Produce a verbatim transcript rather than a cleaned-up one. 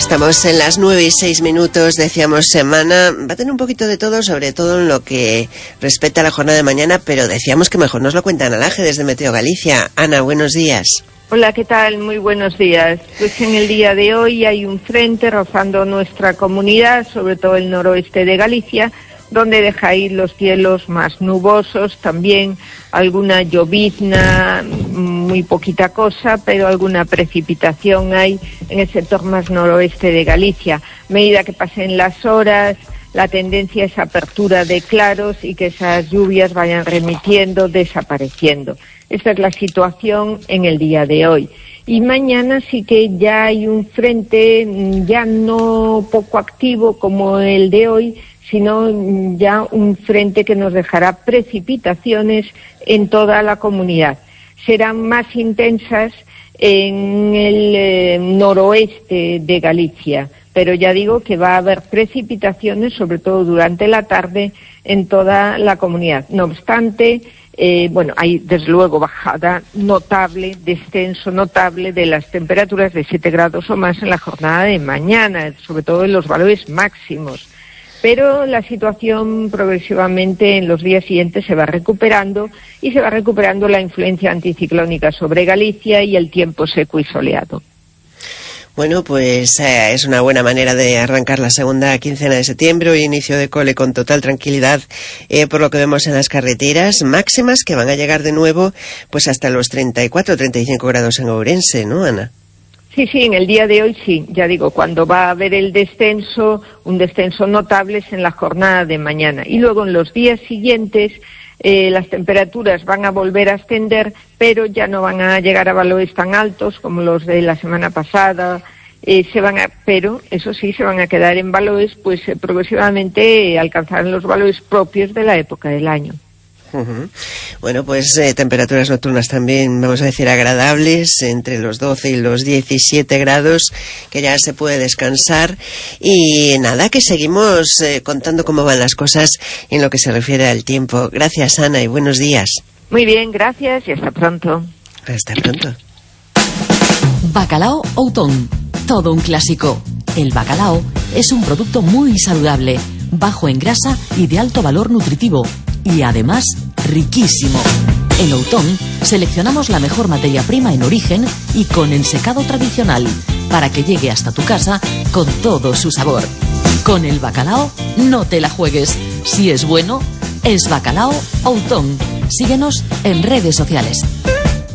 Estamos en las nueve y seis minutos, decíamos semana, va a tener un poquito de todo, sobre todo en lo que respecta a la jornada de mañana, pero decíamos que mejor nos lo cuenta Ana Laje desde Meteo Galicia. Ana, buenos días. Hola, ¿qué tal? Muy buenos días. Pues en el día de hoy hay un frente rozando nuestra comunidad, sobre todo el noroeste de Galicia, donde deja ir los cielos más nubosos, también alguna llovizna, muy poquita cosa, pero alguna precipitación hay en el sector más noroeste de Galicia. A medida que pasen las horas, la tendencia es apertura de claros y que esas lluvias vayan remitiendo, desapareciendo. Esta es la situación en el día de hoy. Y mañana sí que ya hay un frente ya no poco activo como el de hoy, sino ya un frente que nos dejará precipitaciones en toda la comunidad. Serán más intensas en el eh, noroeste de Galicia, pero ya digo que va a haber precipitaciones, sobre todo durante la tarde, en toda la comunidad. No obstante, eh, bueno, hay desde luego bajada notable, descenso notable de las temperaturas de siete grados o más en la jornada de mañana, sobre todo en los valores máximos. Pero la situación progresivamente en los días siguientes se va recuperando y se va recuperando la influencia anticiclónica sobre Galicia y el tiempo seco y soleado. Bueno, pues eh, es una buena manera de arrancar la segunda quincena de septiembre, hoy inicio de cole con total tranquilidad, eh, por lo que vemos en las carreteras, máximas que van a llegar de nuevo pues hasta los treinta y cuatro, treinta y cinco grados en Ourense, ¿no, Ana? Sí, sí, en el día de hoy sí, ya digo, cuando va a haber el descenso, un descenso notable es en la jornada de mañana. Y luego en los días siguientes eh, las temperaturas van a volver a ascender, pero ya no van a llegar a valores tan altos como los de la semana pasada, eh, se van a, pero eso sí, se van a quedar en valores, pues eh, progresivamente eh, alcanzarán los valores propios de la época del año. Uh-huh. Bueno, pues eh, temperaturas nocturnas también, vamos a decir, agradables, entre los doce y los diecisiete grados, que ya se puede descansar. Y nada, que seguimos eh, contando cómo van las cosas en lo que se refiere al tiempo. Gracias, Ana, y buenos días. Muy bien, gracias y hasta pronto. Hasta pronto. Bacalao Outón, todo un clásico. El bacalao es un producto muy saludable, bajo en grasa y de alto valor nutritivo. Y además, riquísimo. En Outón seleccionamos la mejor materia prima en origen y con ensecado tradicional, para que llegue hasta tu casa con todo su sabor. Con el bacalao no te la juegues. Si es bueno, es Bacalao Outón. Síguenos en redes sociales.